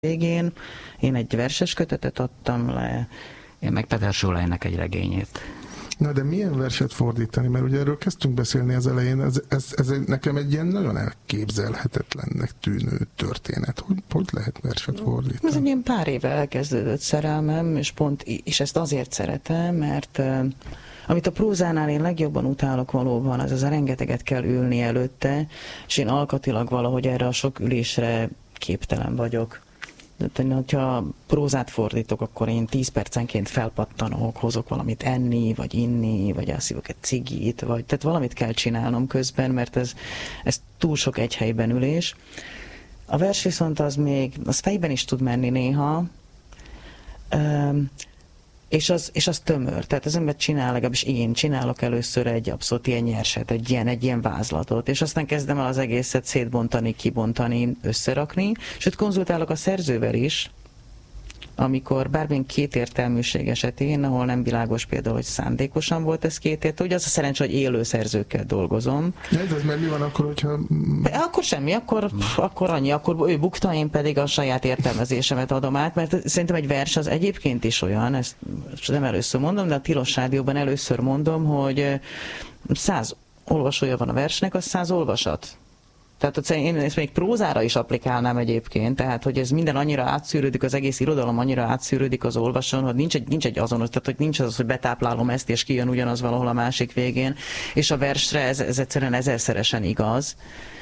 végén én egy verses kötetet adtam le. Én meg Peter Schuleinnek egy regényét. Na de milyen verset fordítani? Mert ugye erről kezdtünk beszélni az elején, ez nekem egy ilyen nagyon elképzelhetetlennek tűnő történet. Hogy lehet verset fordítani? Ez egy ilyen pár éve elkezdődött szerelmem, és ezt azért szeretem, mert amit a prózánál én legjobban utálok valóban, az a rengeteget kell ülni előtte, és én alkatilag valahogy erre a sok ülésre képtelen vagyok. De, ha prózát fordítok, akkor én 10 percenként felpattanok, hozok valamit enni, vagy inni, vagy elszívok egy cigit, tehát valamit kell csinálnom közben, mert ez túl sok egy helyben ülés. A vers viszont az fejben is tud menni néha, és az tömör. Tehát az ember csinál, legalábbis én csinálok először egy abszolút ilyen nyerset, egy ilyen vázlatot, és aztán kezdem el az egészet szétbontani, kibontani, összerakni, sőt konzultálok a szerzővel is, amikor bármilyen kétértelműség esetén, ahol nem világos például, hogy szándékosan volt ez kétértelmű, ugye az a szerencsé, hogy élő szerzőkkel dolgozom. Ez mert mi van akkor, hogyha... Akkor semmi, akkor annyi, akkor ő bukta, én pedig a saját értelmezésemet adom át, mert szerintem egy vers az egyébként is olyan, ezt nem először mondom, de a Tilos Rádióban először mondom, hogy 100 olvasója van a versnek, az 100 olvasat. Tehát én ezt még prózára is applikálnám egyébként, tehát hogy ez minden annyira átszűrődik, az egész irodalom annyira átszűrődik az olvasón, hogy nincs egy azonos, tehát hogy nincs az, hogy betáplálom ezt, és kijön ugyanaz valahol a másik végén, és a versre ez egyszerűen ezerszeresen igaz.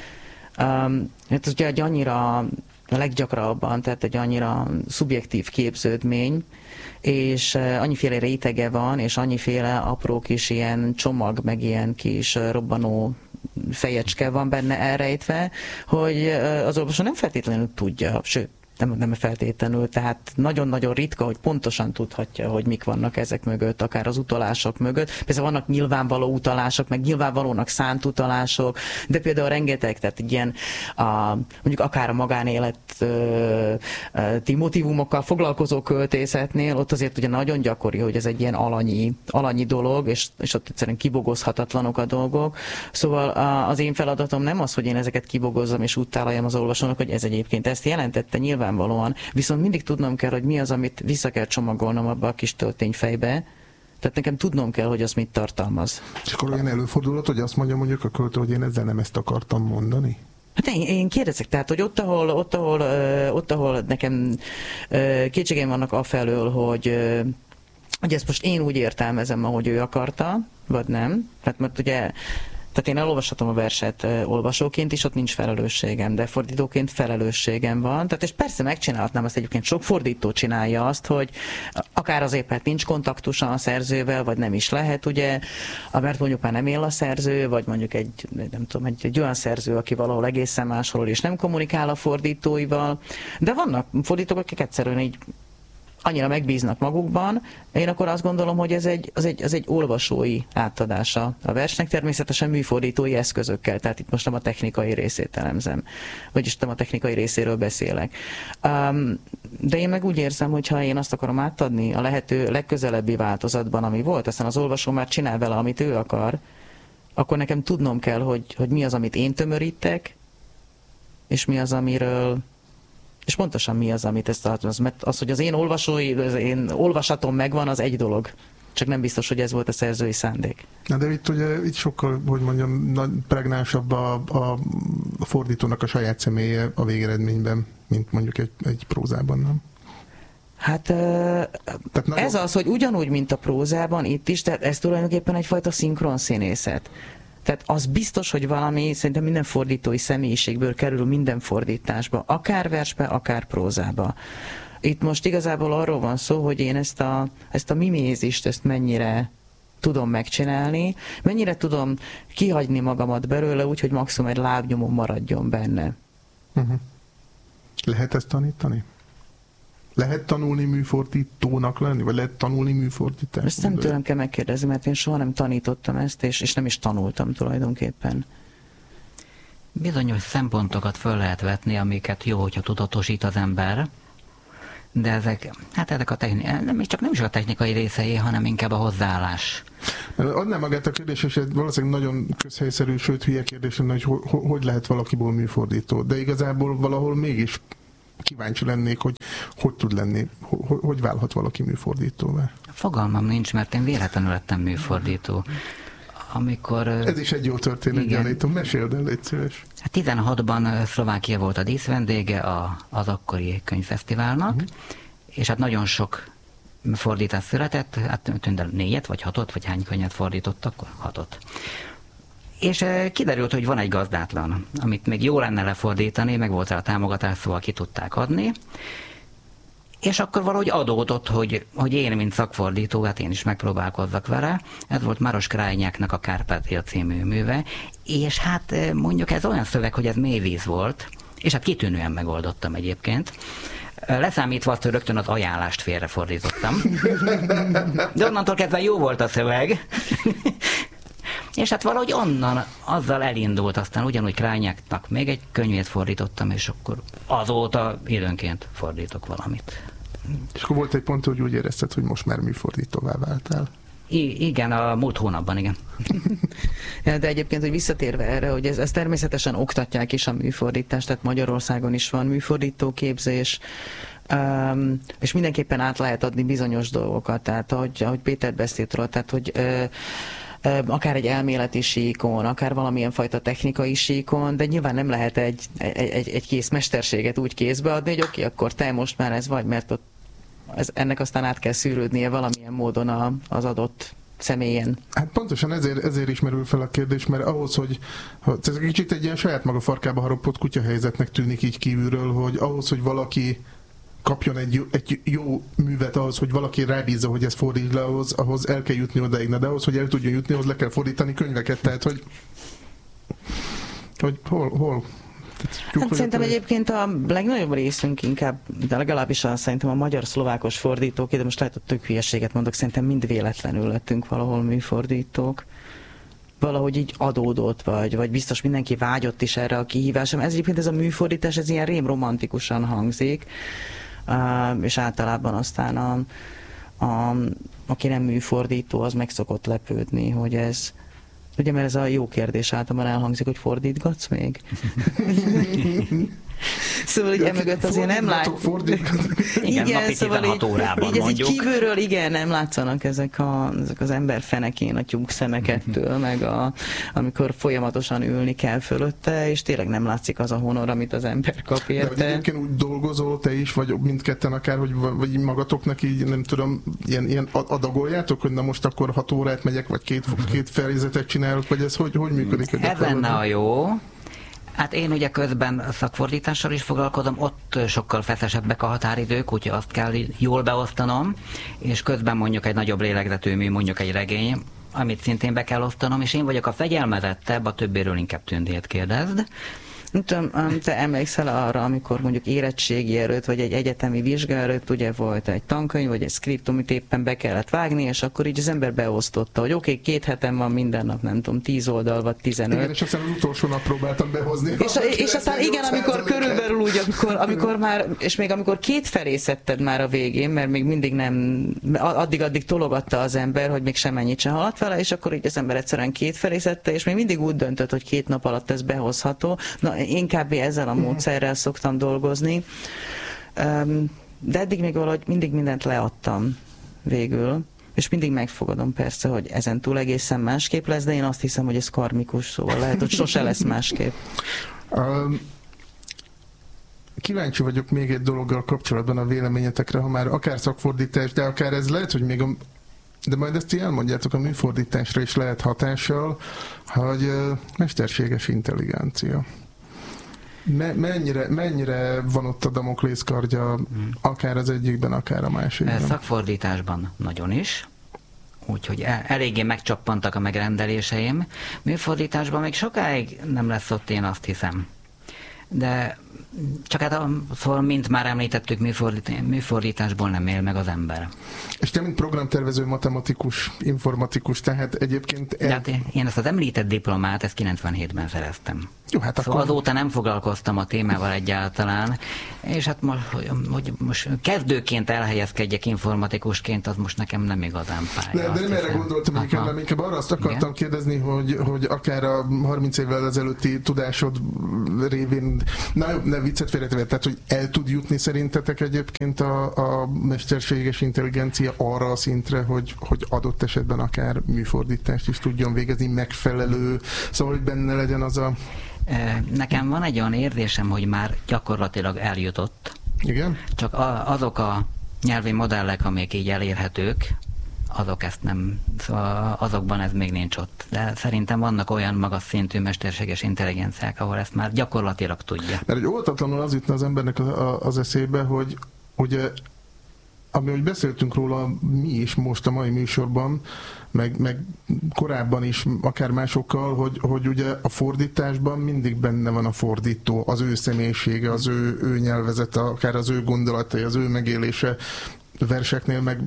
Hát ugye egy annyira a leggyakrabban, tehát egy annyira szubjektív képződmény, és annyiféle rétege van, és annyiféle apró kis ilyen csomag, meg ilyen kis robbanó fejecske van benne elrejtve, hogy az olvasó nem feltétlenül tudja, sőt, nem feltétlenül, tehát nagyon-nagyon ritka, hogy pontosan tudhatja, hogy mik vannak ezek mögött, akár az utalások mögött. Persze vannak nyilvánvaló utalások, meg nyilvánvalónak szánt utalások, de például rengeteg, tehát ilyen mondjuk akár a magánéleti motivumokkal foglalkozó költészetnél, ott azért ugye nagyon gyakori, hogy ez egy ilyen alanyi dolog, és ott egyszerűen kibogozhatatlanok a dolgok. Szóval az én feladatom nem az, hogy én ezeket kibogozzam és utálaljam az olvasónak, hogy ez egyébként ezt jelentette nyilvánvalóan, viszont mindig tudnom kell, hogy mi az, amit vissza kell csomagolnom abba a kis töltényfejbe. Tehát nekem tudnom kell, hogy az mit tartalmaz. És akkor olyan előfordulhat, hogy azt mondja mondjuk a költő, hogy én ezzel nem ezt akartam mondani? Hát én kérdezek, tehát, hogy ott, ahol nekem kétségeim vannak afelől, hogy ezt most én úgy értelmezem, ahogy ő akarta, vagy nem. Mert ugye tehát én elolvashatom a verset olvasóként is, ott nincs felelősségem, de fordítóként felelősségem van. Tehát és persze megcsinálhatnám azt, egyébként sok fordító csinálja azt, hogy akár azért, mert nincs kontaktusa a szerzővel, vagy nem is lehet, ugye, mert mondjuk már nem él a szerző, vagy mondjuk egy olyan szerző, aki valahol egészen máshol és nem kommunikál a fordítóival. De vannak fordítók, akik egyszerűen így annyira megbíznak magukban, én akkor azt gondolom, hogy ez egy olvasói átadása a versnek, természetesen műfordítói eszközökkel, tehát itt most nem a technikai részét elemzem, vagyis nem a technikai részéről beszélek. De én meg úgy érzem, hogy ha én azt akarom átadni a lehető legközelebbi változatban, ami volt, aztán az olvasó már csinál vele, amit ő akar, akkor nekem tudnom kell, hogy mi az, amit én tömörítek, és mi az, amiről és pontosan mi az, amit ezt tartalmaz. Mert az, hogy az én én olvasatom megvan, az egy dolog. Csak nem biztos, hogy ez volt a szerzői szándék. Na de itt sokkal, hogy mondjam, pregnánsabb a fordítónak a saját személye a végeredményben, mint mondjuk egy prózában, nem? Hát ez az, hogy ugyanúgy, mint a prózában, itt is, tehát ez tulajdonképpen egyfajta szinkron színészet. Tehát az biztos, hogy valami, szerintem minden fordítói személyiségből kerül minden fordításba, akár versbe, akár prózába. Itt most igazából arról van szó, hogy én ezt a mimézist, ezt mennyire tudom megcsinálni, mennyire tudom kihagyni magamat belőle, úgyhogy maximum egy lábnyomom maradjon benne. Lehet ezt tanítani? Lehet tanulni műfordítónak lenni? Vagy lehet tanulni műfordítást? Ezt nem tőlem kell megkérdezni, mert én soha nem tanítottam ezt, és nem is tanultam tulajdonképpen. Bizonyos szempontokat föl lehet vetni, amiket jó, hogyha tudatosít az ember, de ezek nem is a technikai részei, hanem inkább a hozzáállás. Adnám magát a kérdés, és ez valószínűleg nagyon közhelyszerű, sőt hülye kérdés, hogy lehet valakiból műfordító, de igazából valahol mégis kíváncsi lennék, hogy tud lenni, hogy válhat valaki műfordítóvá. Fogalmam nincs, mert én véletlenül lettem műfordító. Amikor... Ez is egy jó történet, gyanítom. Meséld el, légy szíves. 16-ban Szlovákia volt a díszvendége az akkori könyvfesztiválnak, és hát nagyon sok fordítás született, hát 4 vagy 6 vagy hány könyvet fordítottak, 6. És kiderült, hogy van egy gazdátlan, amit még jó lenne lefordítani, meg volt rá a támogatás, szóval ki tudták adni. És akkor valahogy adódott, hogy én, mint szakfordító, hát én is megpróbálkozzak vele. Ez volt Maros Krajnyáknak a Kárpátia című műve, és hát mondjuk ez olyan szöveg, hogy ez mélyvíz volt, és hát kitűnően megoldottam egyébként. Leszámítva azt, hogy rögtön az ajánlást félrefordítottam. De onnantól kezdve jó volt a szöveg. És hát valahogy onnan azzal elindult, aztán ugyanúgy Krajnyáknak még egy könyvét fordítottam, és akkor azóta időnként fordítok valamit. És akkor volt egy pont, hogy úgy érezted, hogy most már műfordítóvá váltál? Igen, a múlt hónapban, igen. De egyébként, hogy visszatérve erre, hogy ez természetesen oktatják is a műfordítást, tehát Magyarországon is van műfordítóképzés, és mindenképpen át lehet adni bizonyos dolgokat, tehát ahogy Péter beszélt róla, tehát hogy akár egy elméleti síkon, akár valamilyen fajta technikai síkon, de nyilván nem lehet egy kész mesterséget úgy kézbe adni, hogy oké, akkor te most már ez vagy, mert ott ennek aztán át kell szűrődnie valamilyen módon az adott személyen. Hát pontosan ezért is merül fel a kérdés, mert ahhoz, hogy ez kicsit egy ilyen saját maga farkába harapott kutyahelyzetnek tűnik így kívülről, hogy ahhoz, hogy valaki kapjon egy jó művet, ahhoz, hogy valaki rábízza, hogy ezt fordítsd le, ahhoz el kell jutni odaig, de ahhoz, hogy el tudjon jutni, ahhoz le kell fordítani könyveket, tehát hogy hol? Hát szerintem egyébként a legnagyobb részünk inkább, de legalábbis szerintem a magyar-szlovákos fordítók, de most lehet, hogy tök hülyeséget mondok, szerintem mind véletlenül lettünk valahol műfordítók. Valahogy így adódott, vagy biztos mindenki vágyott is erre a kihívásra. Ez egyébként ez a műfordítás, ez ilyen rém romantikusan hangzik, és általában aztán aki nem műfordító, az meg szokott lepődni, hogy ez, ugye, mert ez a jó kérdés általában elhangzik, hogy fordítgatsz még? Szóval így emögött azért nem lát. Igen, szóval így ez így kívülről nem látszanak ezek az ember fenekén a tyúk szemekettől, meg amikor folyamatosan ülni kell fölötte, és tényleg nem látszik az a honor, amit az ember kap érte. De egyébként úgy dolgozol te is, vagy mindketten akár, vagy magatoknak így, nem tudom, ilyen adagoljátok, hogy na most akkor 6 órát megyek, vagy két fejezetet csinálok, vagy ez hogy működik? Ez lenne a jó. Hát én ugye közben szakfordítással is foglalkozom, ott sokkal feszesebbek a határidők, úgyhogy azt kell jól beosztanom, és közben mondjuk egy nagyobb lélegzetőmű, mondjuk egy regény, amit szintén be kell osztanom, és én vagyok a fegyelmezettebb, a többéről inkább Tündét kérdezd. Nem tudom, te emlékszel arra, amikor mondjuk érettségi előtt, vagy egy egyetemi vizsga előtt ugye volt egy tankönyv, vagy egy szkript, amit éppen be kellett vágni, és akkor így az ember beosztotta, hogy oké, 2 heten van minden nap, nem tudom, 10 oldal, vagy 15. Igen, és aztán az utolsó nap próbáltam behozni. És aztán igen, amikor körülbelül úgy, amikor már, és még amikor 2 felé szedted már a végén, mert még mindig nem, addig tologatta az ember, hogy még semennyit sem haladt vele, és akkor így az ember egyszerűen 2 felé szedte, és még mindig úgy döntött, hogy 2 nap alatt ez behozható. Na, én kb. Ezzel a módszerrel szoktam dolgozni, de eddig még valahogy mindig mindent leadtam végül, és mindig megfogadom persze, hogy ezen túl egészen másképp lesz, de én azt hiszem, hogy ez karmikus, szóval lehet, hogy sose lesz másképp. Kíváncsi vagyok még egy dologgal kapcsolatban a véleményetekre, ha már akár szakfordítás, de akár ez lehet, hogy még de majd ezt így elmondjátok, a műfordításra is lehet hatással, hogy mesterséges intelligencia. Mennyire van ott a Damoklész kardja, akár az egyikben, akár a másikban? Szakfordításban nagyon is, úgyhogy eléggé megcsappantak a megrendeléseim. Műfordításban még sokáig nem lesz ott, én azt hiszem. De csak hát szóval, mint már említettük, műfordításból nem él meg az ember. És te, mint programtervező, matematikus, informatikus, tehát egyébként... Hát én ezt az említett diplomát, ezt 97-ben szereztem. Jó, hát szóval akkor... azóta nem foglalkoztam a témával egyáltalán, és hát most kezdőként elhelyezkedjek informatikusként, az most nekem nem igazán pálya. De nem erre gondoltam, hanem inkább arra azt akartam kérdezni, hogy akár a 30 évvel ezelőtti tudásod révén, Ne viccet félretéve, tehát hogy el tud jutni szerintetek egyébként a mesterséges intelligencia arra a szintre, hogy adott esetben akár műfordítást is tudjon végezni, megfelelő, szóval hogy benne legyen az a... Nekem van egy olyan érzésem, hogy már gyakorlatilag eljutott. Igen? Csak azok a nyelvi modellek, amik így elérhetők, azok ezt nem, szóval azokban ez még nincs ott. De szerintem vannak olyan magas szintű mesterséges intelligenciák, ahol ezt már gyakorlatilag tudja. Mert hogy óvatatlanul az jutna az embernek az eszébe, hogy ugye, ahogy beszéltünk róla mi is most a mai műsorban, meg korábban is, akár másokkal, hogy ugye a fordításban mindig benne van a fordító, az ő személyisége, az ő nyelvezete, akár az ő gondolatai, az ő megélése, verseknél meg,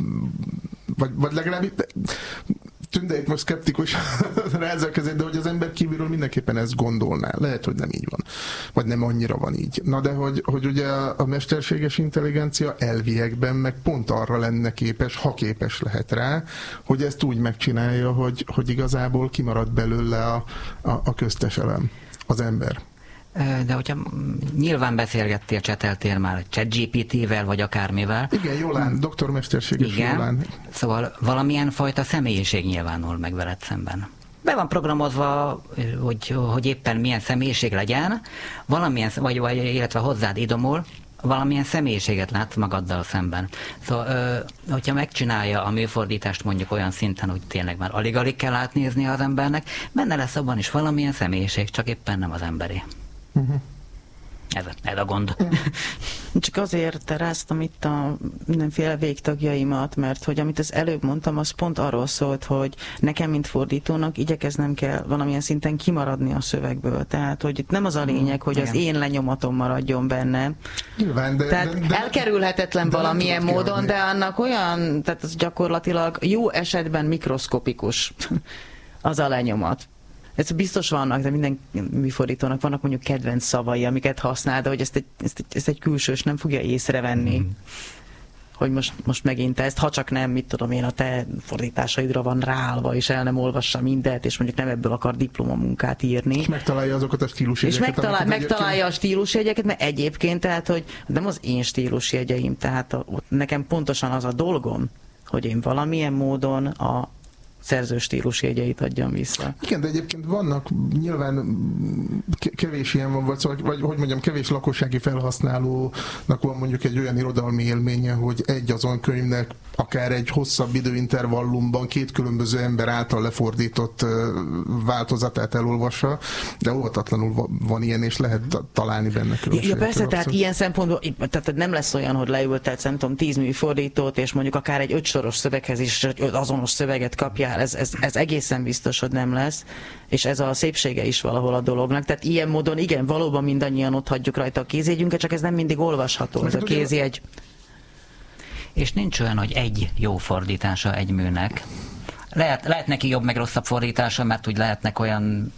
vagy legalább Tünde itt most szkeptikus ezzel kezét, de hogy az ember kívülről mindenképpen ezt gondolná. Lehet, hogy nem így van. Vagy nem annyira van így. Na de hogy ugye a mesterséges intelligencia elviekben meg pont arra lenne képes, ha képes lehet rá, hogy ezt úgy megcsinálja, hogy igazából kimarad belőle a köztes elem, az ember. De hogyha nyilván beszélgettél, cseteltél már ChatGPT-vel, vagy akármivel. Igen, Jolán, doktor mesterséges Jolán. Szóval valamilyen fajta személyiség nyilvánul meg veled szemben. Be van programozva, hogy éppen milyen személyiség legyen, valamilyen, vagy illetve hozzád idomul, valamilyen személyiséget látsz magaddal szemben. Szóval, hogyha megcsinálja a műfordítást mondjuk olyan szinten, hogy tényleg már alig-alig kell átnézni az embernek, benne lesz abban is valamilyen személyiség, csak éppen nem az emberi. Uh-huh. Ez a gond. Csak azért teráztam itt a mindenféle végtagjaimat, mert hogy amit az előbb mondtam, az pont arról szólt, hogy nekem, mint fordítónak igyekeznem kell valamilyen szinten kimaradni a szövegből. Tehát, hogy itt nem az a lényeg, hogy az én lenyomatom maradjon benne. Nyilván, tehát elkerülhetetlen valamilyen módon, de annak olyan, tehát az gyakorlatilag jó esetben mikroszkopikus az a lenyomat. Ez biztos vannak, de minden műfordítónak vannak mondjuk kedvenc szavai, amiket használ, de hogy ezt egy külsős nem fogja észrevenni, hogy most megint ezt, ha csak nem, mit tudom én, a te fordításaidra van ráállva, és el nem olvassa mindent, és mondjuk nem ebből akar diplomamunkát írni. És megtalálja azokat a stílusjegyeket. És megtalálja a stílusjegyeket, mert egyébként, tehát, hogy nem az én stílusjegyeim, tehát nekem pontosan az a dolgom, hogy én valamilyen módon a szerző stílusjegyeit adjam vissza. Igen, de egyébként vannak, nyilván kevés ilyen van, vagy hogy mondjam, kevés lakossági felhasználónak van mondjuk egy olyan irodalmi élménye, hogy egy azon könyvnek akár egy hosszabb időintervallumban két különböző ember által lefordított változatát elolvassa, de óvatatlanul van ilyen, és lehet találni benne különbséget. Ja, persze, tehát ilyen szempontból, tehát nem lesz olyan, hogy leültetsz, nem tudom, 10 műfordítót, és mondjuk akár egy 5 soros szöveghez is azonos szöveget kapjál, ez egészen biztos, hogy nem lesz, és ez a szépsége is valahol a dolognak. Tehát ilyen módon igen, valóban mindannyian ott hagyjuk rajta a kézjegyünket, csak ez nem mindig olvasható, ez a kézjegy. És nincs olyan, hogy egy jó fordítása egy műnek. Lehet neki jobb meg rosszabb fordítása, mert úgy lehetnek olyan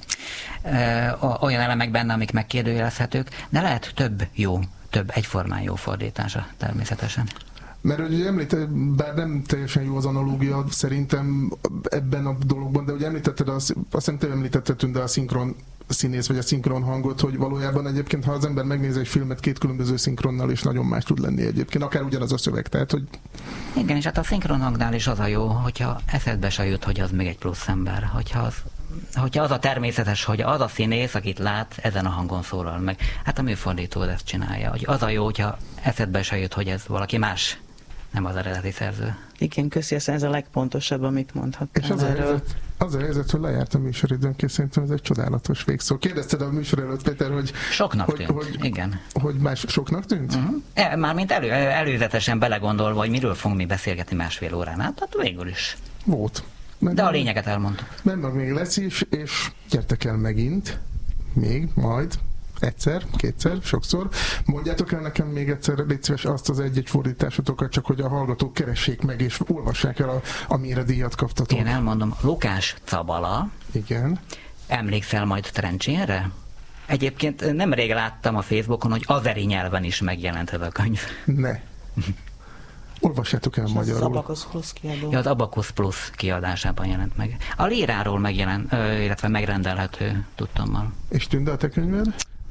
elemek benne, amik megkérdőjelezhetők, de lehet több egyformán jó fordítása természetesen. Mert ugye bár nem teljesen jó az analógia szerintem ebben a dologban, de ugye említetted, azt hiszem te említetted, Tünde, a szinkron színész, vagy a szinkron hangot, hogy valójában egyébként, ha az ember megnéz egy filmet két különböző szinkronnal, is nagyon más tud lenni egyébként, akár ugyanaz a szöveg, tehát, hogy... Igen, és hát a szinkron hangnál is az a jó, hogyha eszedbe se jut, hogy az még egy plusz ember, hogyha az a természetes, hogy az a színész, akit lát, ezen a hangon szólal meg. Hát a műfordító ezt csinálja, hogy az a jó, hogyha eszedbe se jut, hogy ez valaki más, nem az eredeti szerző. Igen, köszi, ez a legpontosabb, amit mondhattam. És az a helyzet, hogy lejárt a műsoridőnk, szerintem ez egy csodálatos végszó. Kérdezted a műsor előtt, Péter, hogy... Soknak tűnt, igen. Hogy más soknak tűnt? Mármint előzetesen belegondolva, hogy miről fogunk mi beszélgetni másfél órán át, tehát végül is. Volt. De a lényeget elmondtuk. Meg még lesz is, és gyertek el megint, majd, egyszer, kétszer, sokszor. Mondjátok el nekem még egyszer, légy szíves, azt az egy-egy fordításotokat, csak hogy a hallgatók keressék meg, és olvassák el, amire díjat kaptatok. Én elmondom, Lukás Cabala. Igen. Emlékszel majd Trencsénre? Egyébként nemrég láttam a Facebookon, hogy azeri nyelven is megjelent ez a könyv. Ne. Olvassátok el magyarul. Az Abacus Plus kiadó. Ja, az Abacus Plus kiadásában jelent meg. A Líráról megjelent, illetve megrendelhető, tudtommal. És Tünde, a te könyved?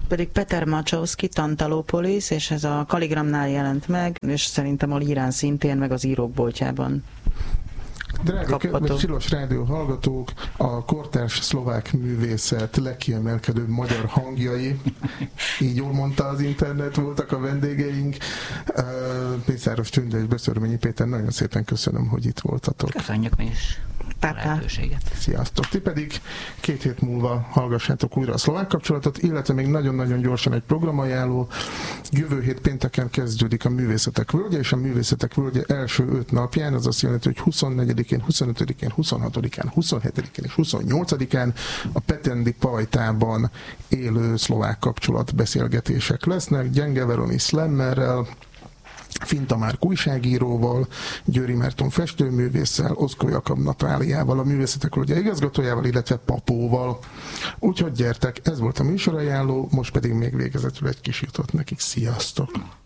pedig Peter Macsowski, Tantalopolis, és ez a Kaligramnál jelent meg, és szerintem a Lírán szintén, meg az Írók boltjában. Drága kedves Csillags Rádió hallgatók, a kortárs szlovák művészet legkiemelkedőbb magyar hangjai, így jól mondta az internet, voltak a vendégeink. Pészáros Tünde és Beszörményi Péter, nagyon szépen köszönöm, hogy itt voltatok. Köszönjük mi is a lehetőséget. Sziasztok! Ti pedig 2 hét múlva hallgassátok újra a szlovák kapcsolatot, illetve még nagyon-nagyon gyorsan egy programajánló. Jövő hét pénteken kezdődik a Művészetek Völgye, és a Művészetek Völgye első 5 napján, az azt jelenti, hogy 24-én, 25-én, 26-án, 27-én és 28-án a Petendi Pajtában élő szlovák kapcsolatbeszélgetések lesznek, Gyenge Veroni Slammerrel, Finta Márk újságíróval, Győri Márton festőművésszel, Oszkó Jakab Natáliával, a Művészetek Völgye igazgatójával, illetve Papóval. Úgyhogy gyertek, ez volt a műsorajánló, most pedig még végezetül egy kis jutott nekik. Sziasztok!